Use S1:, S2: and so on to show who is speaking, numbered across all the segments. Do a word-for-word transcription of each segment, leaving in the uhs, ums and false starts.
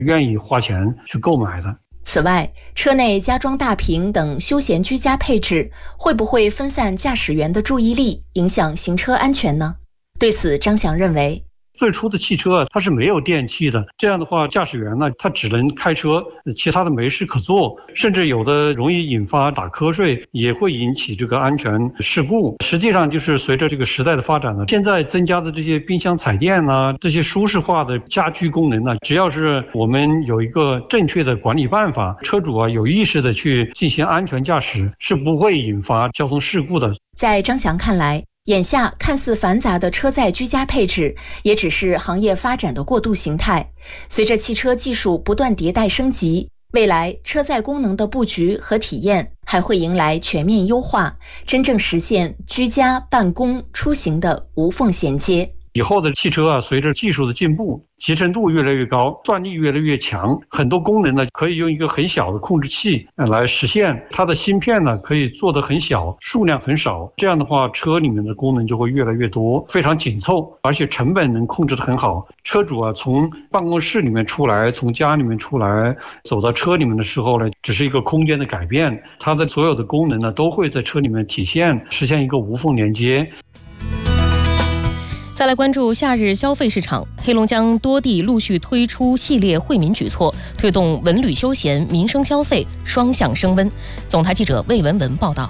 S1: 愿意花钱去购买的。
S2: 此外，车内加装大屏等休闲居家配置会不会分散驾驶员的注意力，影响行车安全呢？对此，张翔认为，
S1: 最初的汽车它是没有电器的，这样的话驾驶员呢他只能开车，其他的没事可做，甚至有的容易引发打瞌睡，也会引起这个安全事故。实际上就是随着这个时代的发展呢，现在增加的这些冰箱彩电啊，这些舒适化的家居功能呢，只要是我们有一个正确的管理办法，车主啊有意识的去进行安全驾驶，是不会引发交通事故的。
S2: 在张翔看来，眼下看似繁杂的车载居家配置，也只是行业发展的过渡形态。随着汽车技术不断迭代升级，未来车载功能的布局和体验还会迎来全面优化，真正实现居家、办公、出行的无缝衔接。
S1: 以后的汽车啊，随着技术的进步，集成度越来越高，转力越来越强，很多功能呢可以用一个很小的控制器来实现。它的芯片呢可以做得很小，数量很少，这样的话车里面的功能就会越来越多，非常紧凑，而且成本能控制得很好。车主啊从办公室里面出来，从家里面出来，走到车里面的时候呢，只是一个空间的改变，它的所有的功能呢都会在车里面体现，实现一个无缝连接。
S3: 再来关注夏日消费市场，黑龙江多地陆续推出系列惠民举措，推动文旅休闲、民生消费双向升温。总台记者魏文文报道。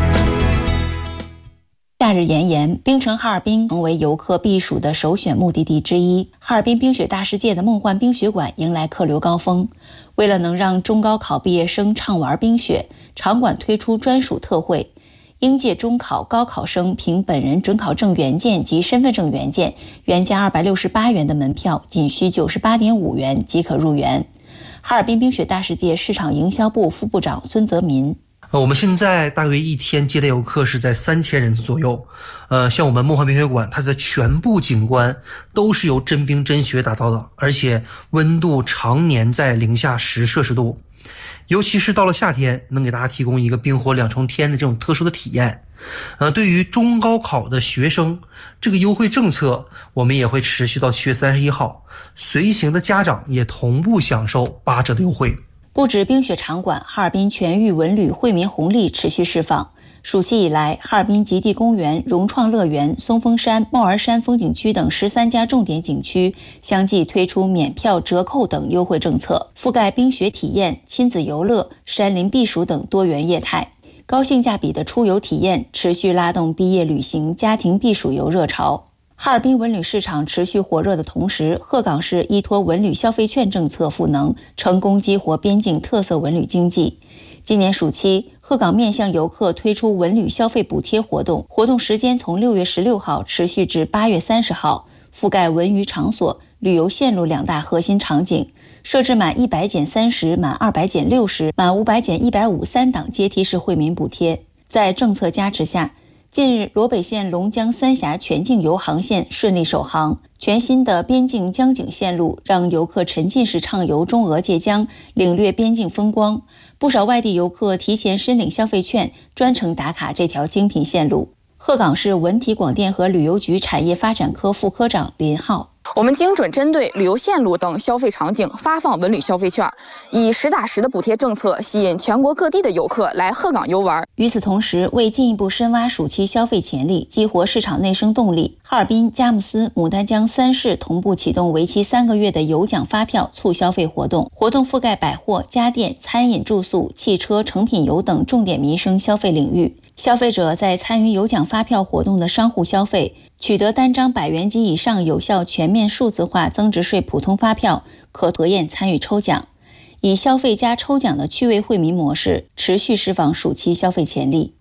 S4: 夏日炎炎，冰城哈尔滨成为游客避暑的首选目的地之一。哈尔滨冰雪大世界的梦幻冰雪馆迎来客流高峰。为了能让中高考毕业生畅玩冰雪，场馆推出专属特惠。应届中考、高考生凭本人准考证原件及身份证原件，原价二百六十八元的门票，仅需九十八点五元即可入园。哈尔滨冰雪大世界市场营销部副部长孙泽民。
S5: 呃，我们现在大约一天接待游客是在三千人次左右。呃，像我们梦幻冰雪馆，它的全部景观都是由真冰真雪打造的，而且温度常年在零下十摄氏度。尤其是到了夏天，能给大家提供一个冰火两重天的这种特殊的体验。呃，对于中高考的学生，这个优惠政策我们也会持续到七月三十一号，随行的家长也同步享受八折的优惠。
S4: 不止冰雪场馆，哈尔滨全域文旅惠民红利持续释放。暑期以来，哈尔滨极地公园、融创乐园、松峰山、帽儿山风景区等十三家重点景区相继推出免票、折扣等优惠政策，覆盖冰雪体验、亲子游乐、山林避暑等多元业态。高性价比的出游体验持续拉动毕业旅行、家庭避暑游热潮。哈尔滨文旅市场持续火热的同时，鹤岗市依托文旅消费券政策赋能，成功激活边境特色文旅经济。今年暑期，鹤岗面向游客推出文旅消费补贴活动，活动时间从六月十六号持续至八月三十号，覆盖文娱场所、旅游线路两大核心场景，设置满一百减三十、满二百减六十、满五百减一百五三档阶梯式惠民补贴。在政策加持下，近日罗北县龙江三峡全境游航线顺利首航，全新的边境江景线路让游客沉浸式畅游中俄界江，领略边境风光。不少外地游客提前申领消费券，专程打卡这条精品线路。鹤岗市文体广电和旅游局产业发展科副科长林浩。
S6: 我们精准针对旅游线路等消费场景发放文旅消费券，以实打实的补贴政策吸引全国各地的游客来鹤岗游玩。
S4: 与此同时，为进一步深挖暑期消费潜力，激活市场内生动力，哈尔滨、佳木斯、牡丹江三市同步启动为期三个月的有奖发票促消费活动，活动覆盖百货、家电、餐饮、住宿、汽车、成品油等重点民生消费领域。消费者在参与有奖发票活动的商户消费，取得单张百元及以上有效全面数字化增值税普通发票，可核验参与抽奖。以消费加抽奖的趣味惠民模式，持续释放暑期消费潜力。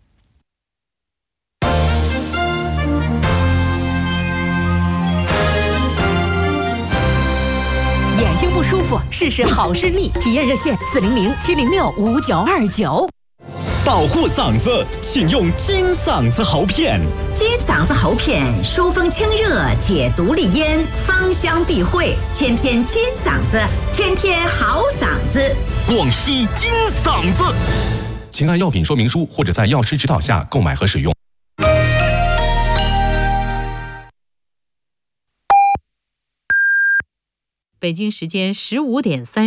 S7: 眼睛不舒服，试试好视力，体验热线四零零七零六五九二九。
S8: 保护嗓子，请用金嗓子喉片。
S9: 金嗓子喉片疏风清热，解毒利咽，芳香避秽，天天金嗓子，天天好嗓子。
S8: 广西金嗓子，请按药品说明书或者在药师指导下购买和使用。
S10: 北京时间十五点三。